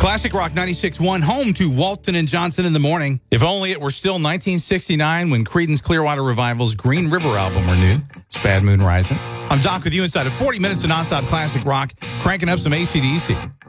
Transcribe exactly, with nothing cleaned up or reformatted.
Classic Rock ninety-six point one, home to Walton and Johnson in the morning. If only it were still nineteen sixty-nine when Creedence Clearwater Revival's Green River album were new. It's Bad Moon Rising. I'm Doc with you inside of forty minutes of nonstop classic rock, cranking up some A C D C.